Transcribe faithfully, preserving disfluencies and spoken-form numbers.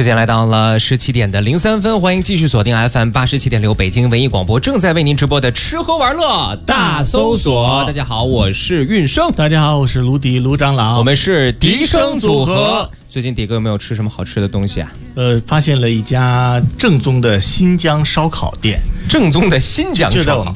时间来到了十七点的零三分，欢迎继续锁定 F M 八十七点六北京文艺广播，正在为您直播的吃喝玩乐大搜索。大家好，我是运生。 大家好，我是卢迪卢长老。 我们是笛声组合。最近迪哥有没有吃什么好吃的东西啊？ 呃，发现了一家正宗的新疆烧烤店。 正宗的新疆烧烤，就在我们